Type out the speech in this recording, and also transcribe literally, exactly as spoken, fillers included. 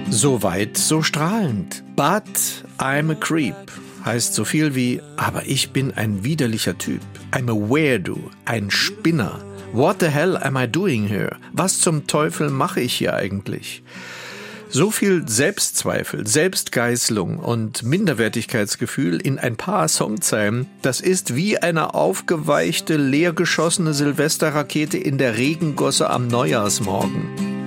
Soweit, so strahlend. But I'm a creep heißt so viel wie, aber ich bin ein widerlicher Typ. I'm a weirdo, ein Spinner. What the hell am I doing here? Was zum Teufel mache ich hier eigentlich? So viel Selbstzweifel, Selbstgeißelung und Minderwertigkeitsgefühl in ein paar Songzeilen, das ist wie eine aufgeweichte, leergeschossene Silvesterrakete in der Regengosse am Neujahrsmorgen.